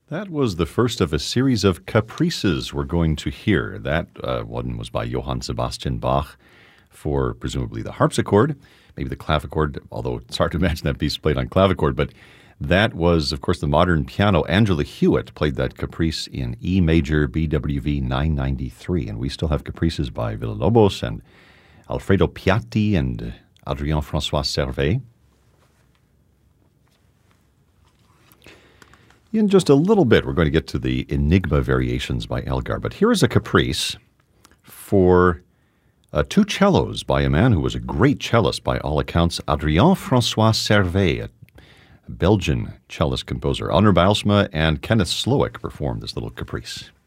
That was the first of a series of caprices we're going to hear. That one was by Johann Sebastian Bach for presumably the harpsichord, maybe the clavichord, although it's hard to imagine that piece played on clavichord. But that was, of course, the modern piano. Angela Hewitt played that caprice in E major BWV 993. And we still have caprices by Villa-Lobos and Alfredo Piatti and Adrien-François Servet. In just a little bit, we're going to get to the Enigma variations by Elgar. But here is a caprice for two cellos by a man who was a great cellist by all accounts, Adrien-François Servet, a Belgian cellist composer. Onnur Bijlsma and Kenneth Slowick performed this little caprice.